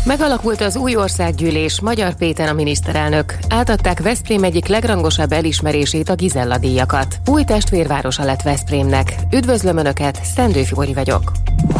Megalakult az új országgyűlés, Magyar Péter a miniszterelnök. Átadták Veszprém egyik legrangosabb elismerését, a Gizella-díjakat. Új testvérvárosa lett Veszprémnek. Üdvözlöm Önöket, Szendő Fibori vagyok.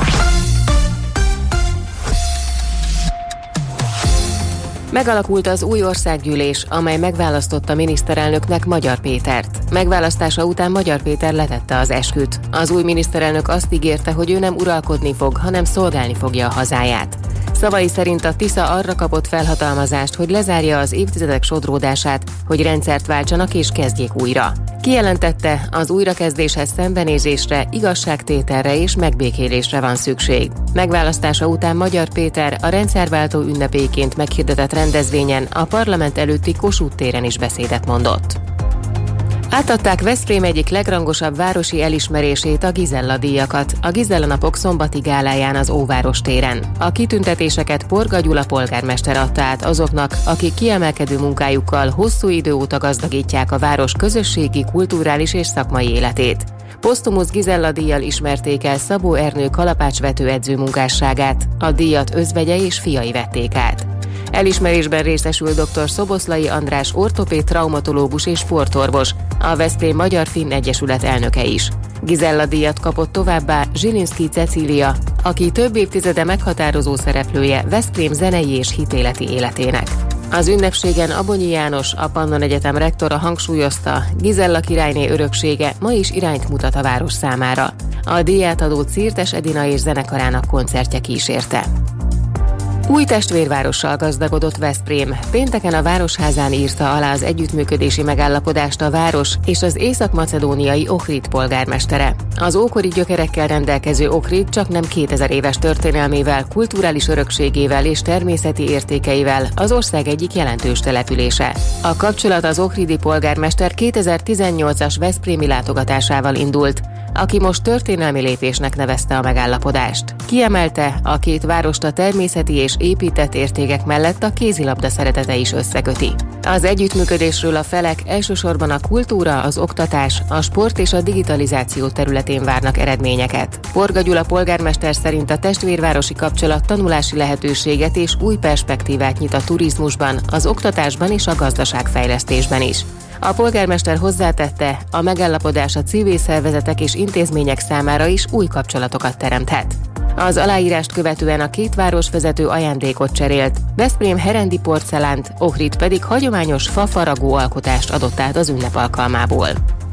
Megalakult az új országgyűlés, amely megválasztotta miniszterelnöknek Magyar Pétert. Megválasztása után Magyar Péter letette az esküt. Az új miniszterelnök azt ígérte, hogy ő nem uralkodni fog, hanem szolgálni fogja a hazáját. Szavai szerint a Tisza arra kapott felhatalmazást, hogy lezárja az évtizedek sodródását, hogy rendszert váltsanak és kezdjék újra. Kijelentette, az újrakezdéshez szembenézésre, igazságtételre és megbékélésre van szükség. Megválasztása után Magyar Péter a rendszerváltó ünnepéként meghirdetett rendezvényen a parlament előtti Kossuth téren is beszédet mondott. Átadták Veszprém egyik legrangosabb városi elismerését, a Gizella-díjakat, a Gizella napok szombati gáláján az Óváros téren. A kitüntetéseket Porga Gyula polgármester adta át azoknak, akik kiemelkedő munkájukkal hosszú idő óta gazdagítják a város közösségi, kulturális és szakmai életét. Posztumusz Gizella-díjjal ismerték el Szabó Ernő kalapácsvető edző munkásságát, a díjat özvegye és fiai vették át. Elismerésben részesül dr. Szoboszlai András ortopéd, traumatológus és sportorvos, a Veszprém Magyar-Finn Egyesület elnöke is. Gizella-díjat kapott továbbá Zsilinszky Cecília, aki több évtizede meghatározó szereplője Veszprém zenei és hitéleti életének. Az ünnepségen Abonyi János, a Pannon Egyetem rektora hangsúlyozta, Gizella királyné öröksége ma is irányt mutat a város számára. A díját adó Czirtes Edina és zenekarának koncertje kísérte. Új testvérvárossal gazdagodott Veszprém. Pénteken a Városházán írta alá az együttműködési megállapodást a város és az észak-macedóniai Ohrid polgármestere. Az ókori gyökerekkel rendelkező Ohrid csaknem 2000 éves történelmével, kulturális örökségével és természeti értékeivel az ország egyik jelentős települése. A kapcsolat az ohridi polgármester 2018-as veszprémi látogatásával indult, aki most történelmi lépésnek nevezte a megállapodást. Kiemelte, a két várost a természeti és épített értékek mellett a kézilabda szeretete is összeköti. Az együttműködésről a felek elsősorban a kultúra, az oktatás, a sport és a digitalizáció területén várnak eredményeket. Porga Gyula polgármester szerint a testvérvárosi kapcsolat tanulási lehetőséget és új perspektívát nyit a turizmusban, az oktatásban és a gazdaságfejlesztésben is. A polgármester hozzátette, a megállapodás a civil szervezetek és intézmények számára is új kapcsolatokat teremthet. Az aláírást követően a két városvezető ajándékot cserélt, Veszprém herendi porcelánt, Ohrid pedig hagyományos fafaragó alkotást adott át az ünnep alkalmából.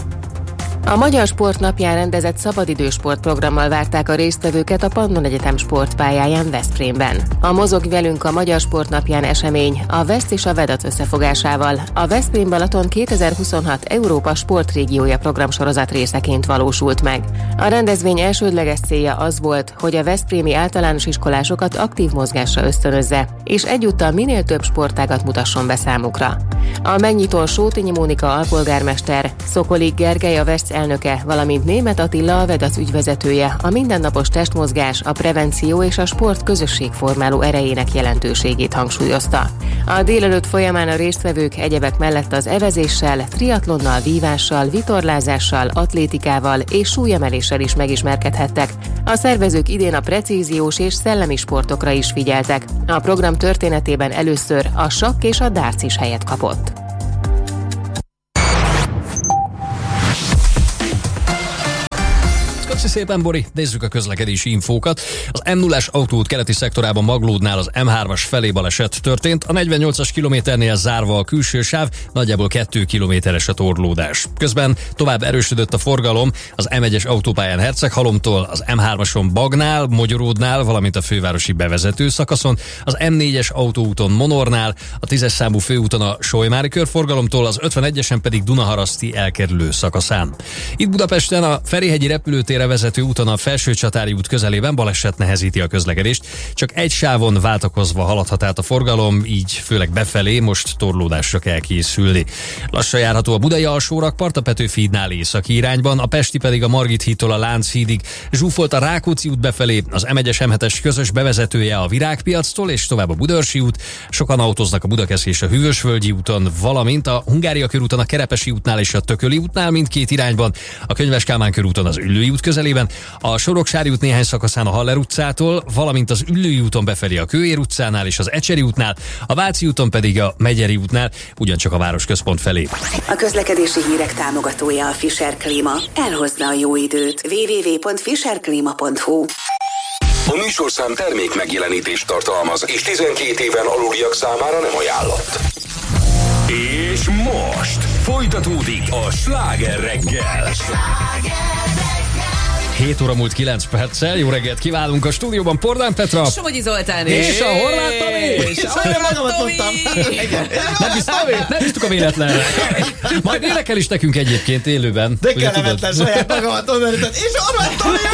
A Magyar Sport napján rendezett szabadidősport programmal várták a résztvevőket a Pannon Egyetem sportpályáján Veszprémben. A Mozog velünk a Magyar Sport napján esemény a Veszt és a Vedat összefogásával a Veszprém Balaton 2026 Európa sportrégiója programsorozat részeként valósult meg. A rendezvény elsődleges célja az volt, hogy a veszprémi általános iskolásokat aktív mozgásra ösztönözze, és egyúttal minél több sportágat mutasson be számukra. A megnyitón Sótényi Mónika alpolgármester, Szokolik Gergely a Veszt elnöke, valamint Németh Attila a Vedac ügyvezetője a mindennapos testmozgás, a prevenció és a sport közösségformáló erejének jelentőségét hangsúlyozta. A délelőtt folyamán a résztvevők egyebek mellett az evezéssel, triatlonnal, vívással, vitorlázással, atlétikával és súlyemeléssel is megismerkedhettek. A szervezők idén a precíziós és szellemi sportokra is figyeltek. A program történetében először a sakk és a darts is helyet kapott. Köszi szépen, Bori! Nézzük a közlekedési infókat. Az M0-as autóút keleti szektorában Maglódnál az M3-as felé baleset történt, a 48-as kilométernél zárva a külső sáv, nagyjából 2 kilométeres a torlódás. Közben tovább erősödött a forgalom az M1-es autópályán Herceghalomtól, az M3-ason Bagnál, Mogyoródnál, valamint a fővárosi bevezető szakaszon, az M4-es autóúton Monornál, a 10-es számú főúton a Solymári körforgalomtól, az 51-esen pedig Dunaharaszti elkerülő szakaszán. Itt Budapesten a Ferihegyi repülőtérre vezető úton a Felsőcsatári út közelében baleset nehezíti a közlekedést. Csak egy sávon váltakozva haladhat át a forgalom, így főleg befelé most torlódásra kell készülni. Lassan járható a Budai alsórakpart a Petőfi hídnál északi irányban, a pesti pedig a Margit hídtól a Lánchídig. Zsúfolt a Rákóczi út befelé, az M1-es M7-es közös bevezetője a Virágpiactól és tovább a Budaörsi út. Sokan autóznak a Budakeszi és a Hűvösvölgyi úton, valamint a Hungária körúton a Kerepesi útnál és a Tököli útnál mindkét irányban, a Könyves Kálmán körúton az Üllői út közelében felében, a Soroksári út néhány szakaszán a Haller utcától, valamint az Üllői úton befelé a Kőér utcánál és az Ecseri útnál, a Váci úton pedig a Megyeri útnál, ugyancsak a városközpont felé. A közlekedési hírek támogatója a Fischer Klima. Elhozza a jó időt. www.fischerklima.hu. A műsorszám termék megjelenítést tartalmaz, és 12 éven aluliak számára nem ajánlott. És most folytatódik a Sláger reggel. 7 óra múlt 9 perccel, jó reggelt kívánunk a stúdióban Pordán Petra. Somogyi Zoltán és a Horváth Tomi. Nem bíztuk a véletlenre. Majd énekel is nekünk egyébként élőben. De kellemetlen saját magamat mondani, és Horváth Tomi!